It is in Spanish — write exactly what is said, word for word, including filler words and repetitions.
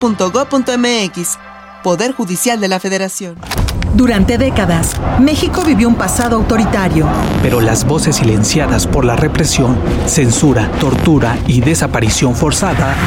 punto gob punto mx. Poder Judicial de la Federación. Durante décadas, México vivió un pasado autoritario. Pero las voces silenciadas por la represión, censura, tortura y desaparición forzada